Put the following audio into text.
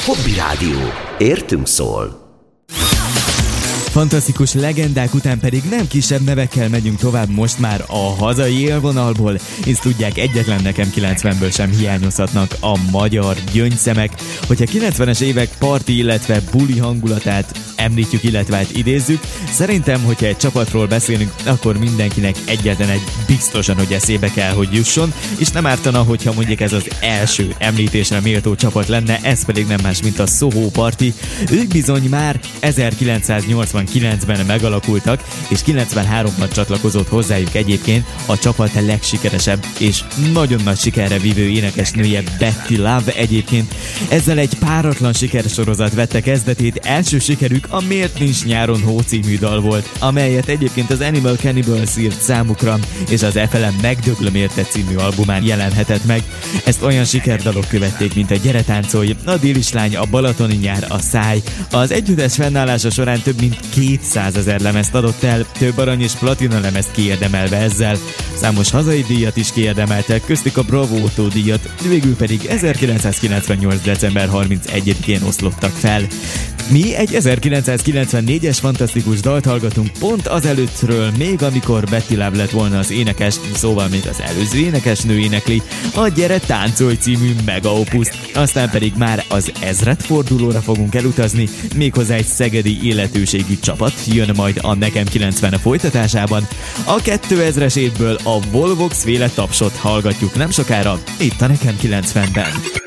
Hobby Rádió. Értünk szól. Fantasztikus legendák után pedig nem kisebb nevekkel megyünk tovább most már a hazai élvonalból. Ezt tudják, egyetlen Nekem 90-ből sem hiányozhatnak a magyar gyöngyszemek. Hogyha 90-es évek parti, illetve buli hangulatát említjük, illetve idézzük, szerintem, hogyha egy csapatról beszélünk, akkor mindenkinek egyetlen egy biztosan, hogy eszébe kell, hogy jusson, és nem ártana, hogyha mondjuk ez az első említésre méltó csapat lenne, ez pedig nem más, mint a Soho Party. Ők bizony már 1989-ben megalakultak, és 93-ban csatlakozott hozzájuk egyébként a csapat legsikeresebb és nagyon nagy sikerre vívő énekesnője, Betty Love egyébként. Ezzel egy páratlan sikersorozat vette kezdetét, első sikerük a Miért nincs nyáron hó című dal volt, amelyet egyébként az Animal Cannibals írt számukra, és az FLM Megdöglöm érte című albumán jelenhetett meg. Ezt olyan sikerdalok követték, mint a Gyere táncolj, a Délis lány, a Balatoni nyár, a Száj. Az együttes fennállása során több mint 200 000 lemezt adott el, több arany és platina lemezt kiérdemelve ezzel. Számos hazai díjat is kiérdemeltek, köztük a Bravo Otto díjat, végül pedig 1998. december 31-én oszlottak fel. Mi egy 1994-es fantasztikus dalt hallgatunk pont azelőttről, még amikor Betty Love lett volna az énekes, szóval még az előző énekesnő énekli a Gyere táncolj című mega opuszt, aztán pedig már az ezredfordulóra fogunk elutazni, méghozzá egy szegedi illetőségű csapat jön majd a Nekem 90 folytatásában. A 2000-es évből a Volvox féle Tapsot hallgatjuk nem sokára, itt a Nekem 90-ben.